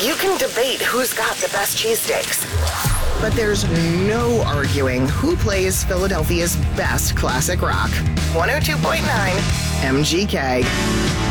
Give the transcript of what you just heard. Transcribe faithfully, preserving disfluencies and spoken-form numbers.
You can debate who's got the best cheesesteaks, but there's no arguing who plays Philadelphia's best classic rock. one oh two point nine M G K.